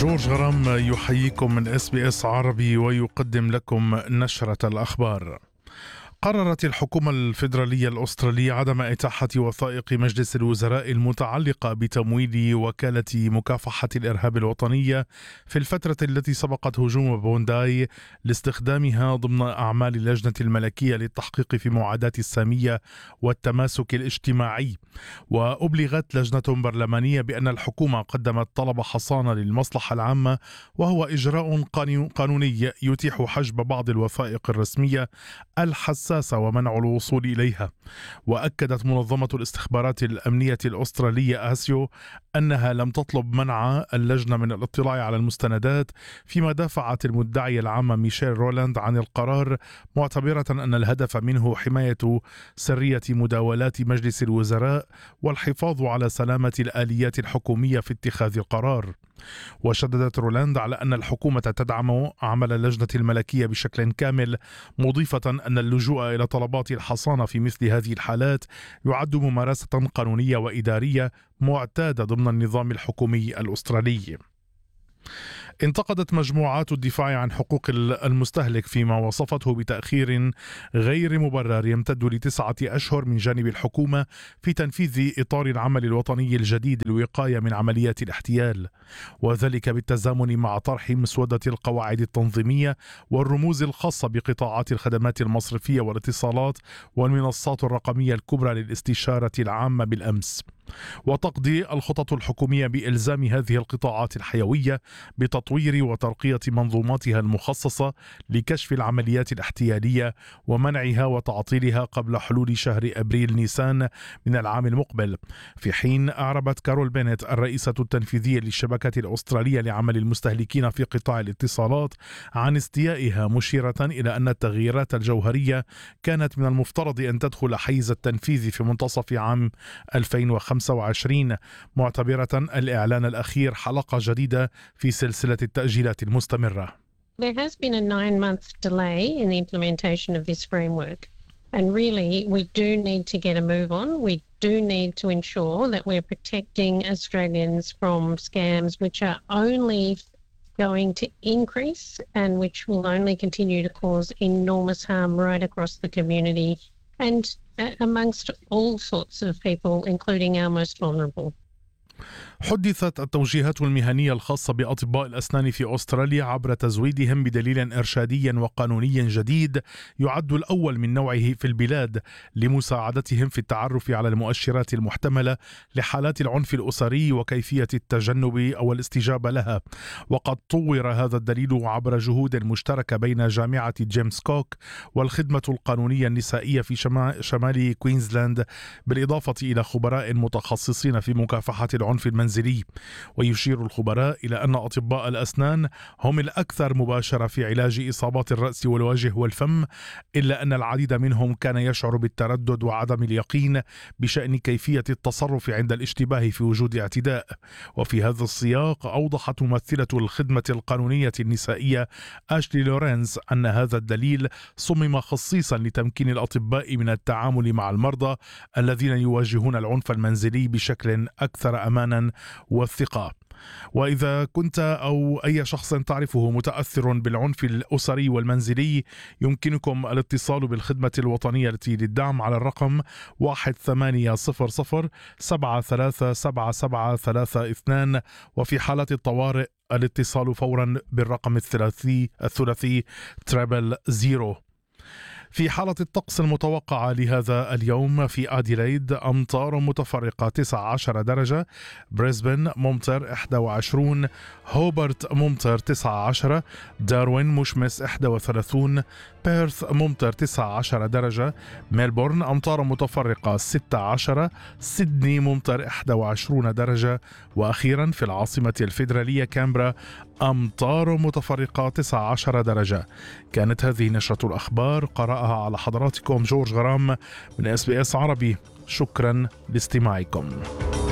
جورج غرام يحييكم من SBS عربي ويقدم لكم نشرة الأخبار. قررت الحكومة الفيدرالية الأسترالية عدم إتاحة وثائق مجلس الوزراء المتعلقة بتمويل وكالة مكافحة الإرهاب الوطنية في الفترة التي سبقت هجوم بونداي لاستخدامها ضمن أعمال اللجنة الملكية للتحقيق في معاداة السامية والتماسك الاجتماعي. وأبلغت لجنة برلمانية بأن الحكومة قدمت طلب حصانة للمصلحة العامة، وهو إجراء قانوني يتيح حجب بعض الوثائق الرسمية الحساسة ومنع الوصول إليها. وأكدت منظمة الاستخبارات الأمنية الأسترالية آسيو أنها لم تطلب منع اللجنة من الاطلاع على المستندات، فيما دافعت المدعية العامة ميشيل رولاند عن القرار، معتبرة أن الهدف منه حماية سرية مداولات مجلس الوزراء والحفاظ على سلامة الآليات الحكومية في اتخاذ القرار. وشددت رولاند على أن الحكومة تدعم عمل اللجنة الملكية بشكل كامل، مضيفة أن اللجوء إلى طلبات الحصانة في مثل هذه الحالات يعد ممارسة قانونية وإدارية معتادة ضمن النظام الحكومي الأسترالي. انتقدت مجموعات الدفاع عن حقوق المستهلك فيما وصفته بتأخير غير مبرر يمتد ل9 أشهر من جانب الحكومة في تنفيذ إطار العمل الوطني الجديد للوقاية من عمليات الاحتيال، وذلك بالتزامن مع طرح مسودة القواعد التنظيمية والرموز الخاصة بقطاعات الخدمات المصرفية والاتصالات والمنصات الرقمية الكبرى للاستشارة العامة بالأمس. وتقضي الخطط الحكومية بإلزام هذه القطاعات الحيوية بتطوير وترقية منظوماتها المخصصة لكشف العمليات الاحتيالية ومنعها وتعطيلها قبل حلول شهر أبريل نيسان من العام المقبل. في حين أعربت كارول بينت الرئيسة التنفيذية للشبكة الأسترالية لعمل المستهلكين في قطاع الاتصالات عن استيائها، مشيرة إلى أن التغييرات الجوهرية كانت من المفترض أن تدخل حيز التنفيذ في منتصف عام 2025، معتبرة الإعلان الأخير حلقة جديدة في سلسلة التأجيلات المستمرة. There has been a 9-month delay in the implementation of this framework, and really we do need to get a move on. We do need to ensure that we're protecting Australians from scams which are only going to increase and which will only continue to cause enormous harm right across the community and amongst all sorts of people, including our most vulnerable. حدثت التوجيهات المهنية الخاصة بأطباء الأسنان في أستراليا عبر تزويدهم بدليل إرشادي وقانوني جديد يعد الأول من نوعه في البلاد لمساعدتهم في التعرف على المؤشرات المحتملة لحالات العنف الأسري وكيفية التجنب أو الاستجابة لها. وقد طور هذا الدليل عبر جهود مشتركة بين جامعة جيمس كوك والخدمة القانونية النسائية في شمال كوينزلاند، بالإضافة إلى خبراء متخصصين في مكافحة العنف المنزلي. ويشير الخبراء إلى أن أطباء الأسنان هم الأكثر مباشرة في علاج إصابات الرأس والوجه والفم، إلا أن العديد منهم كان يشعر بالتردد وعدم اليقين بشأن كيفية التصرف عند الاشتباه في وجود اعتداء. وفي هذا السياق أوضحت ممثلة الخدمة القانونية النسائية آشلي لورينز أن هذا الدليل صمم خصيصا لتمكين الأطباء من التعامل مع المرضى الذين يواجهون العنف المنزلي بشكل أكثر أمانا والثقة. وإذا كنت أو أي شخص تعرفه متأثر بالعنف الأسري والمنزلي، يمكنكم الاتصال بالخدمة الوطنية للدعم على الرقم 1800 737732، وفي حالات الطوارئ الاتصال فورا بالرقم الثلاثي 000. في حالة الطقس المتوقعة لهذا اليوم: في أديلايد أمطار متفرقة 19 درجة، بريسبن ممطر 21، هوبرت ممطر 19، داروين مشمس 31، بيرث ممطر 19 درجة، ميلبورن أمطار متفرقة 16، سيدني ممطر 21 درجة، وأخيرا في العاصمة الفيدرالية كامبرا أمطار متفرقة 19 درجة. كانت هذه نشرة الأخبار، قرأها على حضراتكم جورج غرام من SBS عربي. شكرا لاستماعكم.